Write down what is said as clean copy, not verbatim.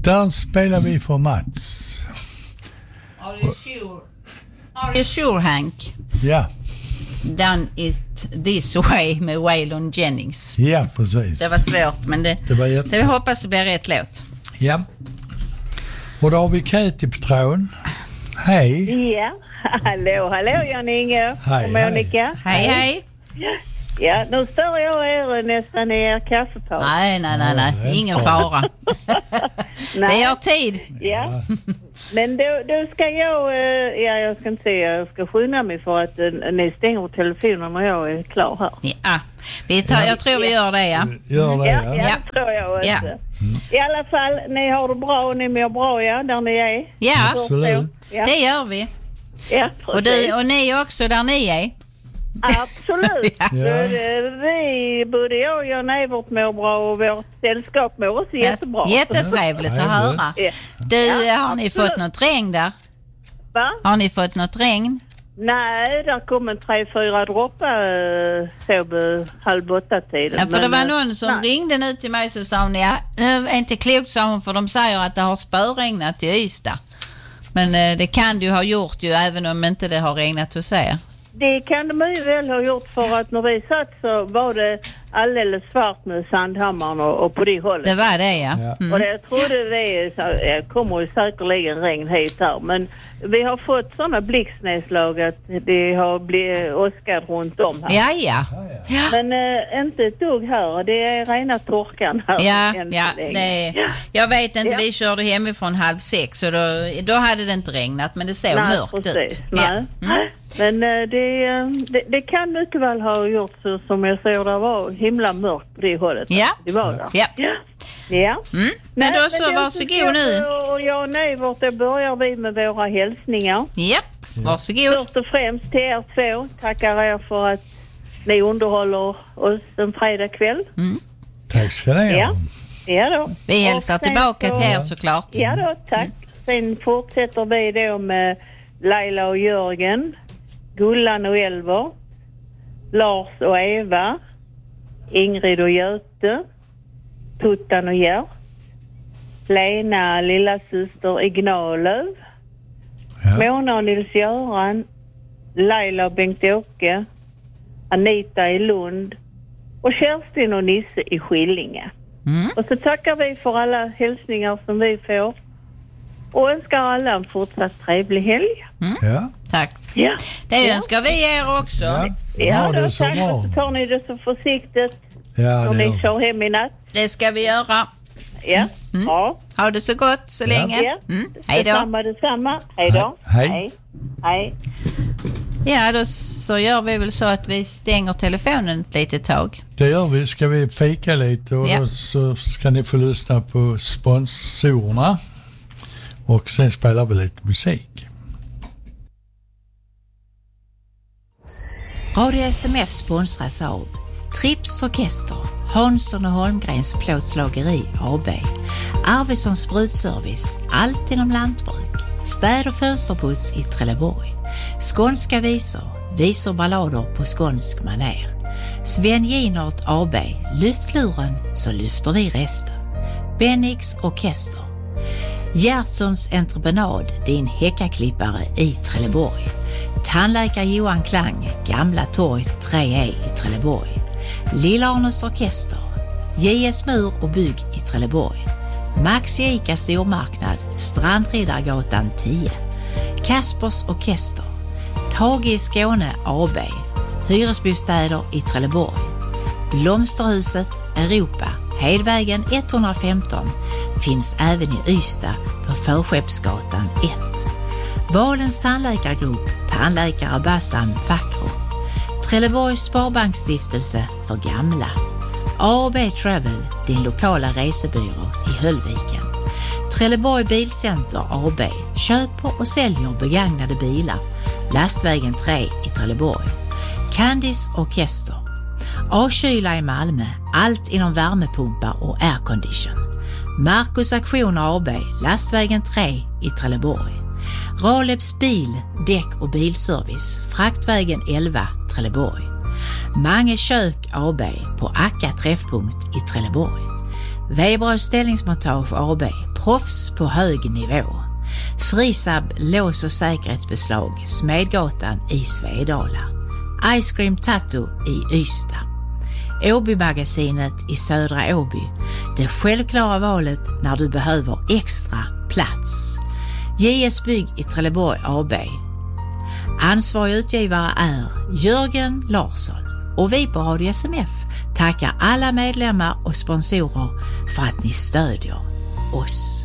Där spelar vi för Mats. Are you sure, Hank? Ja. Done it this way med Waylon Jennings. Ja, precis. Det var svårt, men det var jättesvårt. Jag hoppas det blir rätt låt. Ja. Och då har vi Katie på tråden. Hej. Ja, hallå Jan-Inge och Monica. Hej. Ja, nu står jag er nästan i er kaffepaus. Nej, ingen fara. Det är tid. Ja, men då ska jag ska inte säga, jag ska skynda mig för att ni stänger telefonen när jag är klar här. Ja, jag tror vi gör det, ja. Gör det, ja. Det tror jag också. Ja. I alla fall, ni har det bra och ni mår bra, ja, där ni är. Ja, absolut. Ja. Det gör vi. Ja, och ni också där ni är. Absolut. Ja. Vi, både jag och Jan Evert mår bra och vårt sällskap mår också jättebra. Jättetrevligt att höra. Ja. Har ni fått något regn där? Va? Har ni fått något regn? Nej, där kom en 3-4 droppar så på 7:30-tiden. Ja, för det var någon som ringde nu till mig så sa hon, det är inte klokt, sa hon, för de säger att det har spöregnat i Ystad. Men det kan du ha gjort ju, även om inte det har regnat hos er. Det kan de mycket väl ha gjort, för att när vi satt så var det alldeles svart med Sandhammaren och på det hållet. Det var det, ja. Och jag trodde det kommer ju säkerligen regn hit här, men vi har fått sådana blixtnedslag att det har blivit åskad runt om här. Ja. Men inte ett dugg här, det är rena torkan här. Jag vet inte, vi körde hemifrån 5:30 och då hade det inte regnat, men det såg mörkt ut. Nej. Men det kan mycket väl ha gjort så, som jag ser, det var himla mörkt på det hållet. Ja. Det var det. Ja. Men då så, varsågod nu. Och jag och Nevert, då börjar vi med våra hälsningar. Ja, varsågod. Först och främst till er två. Tackar er för att ni underhåller oss en fredagkväll. Tack ska ni ha. Ja då. Vi hälsar tillbaka till er såklart. Ja då, tack. Sen fortsätter vi då med Laila och Jörgen, Gullan och Elver, Lars och Eva, Ingrid och Göte, Tuttan och Gert, Lena, lilla syster Ignalöv, Mona och Nils-Göran, Laila och Bengt-Åke, Anita i Lund och Kerstin och Nisse i Skillinge. Och så tackar vi för alla hälsningar som vi får och önskar alla en fortsatt trevlig helg. Ja. Tack. Ja. Det önskar vi er också. Ja, det då så tack. bra. Tar ni det så försiktigt Ja, när ni kör hem i natt. Det ska vi göra. Ja. Ja. Ha det så gott så länge. Ja. Hej då. Detsamma. Hej då. Hej. Ja, då så gör vi väl så att vi stänger telefonen ett litet tag. Det gör vi. Ska vi fika lite och då så ska ni få lyssna på sponsorerna. Och sen spelar vi lite musik. Radio SMF sponsras av Trips Orkester, Hansson och Holmgrens plåtslageri AB, Arvidsson Sprutservice, allt inom lantbruk, städ- och fönsterputs i Trelleborg, skånska visor ballader på skånsk maner, Sven Ginart AB, lyftluren så lyfter vi resten, Bennix Orkester, Gertsons entreprenad, din häckaklippare i Trelleborg, tandläkare Johan Klang, Gamla torg 3E i Trelleborg, Lilla Arnes Orkester, JS Mur och bygg i Trelleborg, Maxi Ica stormarknad, Strandriddargatan 10, Kaspers Orkester, Tage i Skåne AB, hyresbostäder i Trelleborg, Blomsterhuset Europa, Hedvägen 115, finns även i Ystad på Förskeppsgatan 1. Valens tandläkargrupp, tandläkare Bassam Fakro, Trelleborgs Sparbanksstiftelse för gamla, A&B Travel, din lokala resebyrå i Höllviken, Trelleborg Bilcenter AB, köper och säljer begagnade bilar, Lastvägen 3 i Trelleborg, Candice Orkester, A-kyla i Malmö, allt inom värmepumpar och aircondition, Marcus Aktioner AB, Lastvägen 3 i Trelleborg, Raleps bil, däck och bilservice, Fraktvägen 11, Trelleborg, Mange kök AB på Akka träffpunkt i Trelleborg, Weberös ställningsmontage AB, proffs på hög nivå. Frisab lås- och säkerhetsbeslag, Smedgatan i Svedala. Ice Cream Tattoo i Ystad. Åby-magasinet i Södra Åby. Det självklara valet när du behöver extra plats. JS Bygg i Trelleborg AB. Ansvarig utgivare är Jörgen Larsson. Och vi på Radio SMF tackar alla medlemmar och sponsorer för att ni stödjer oss.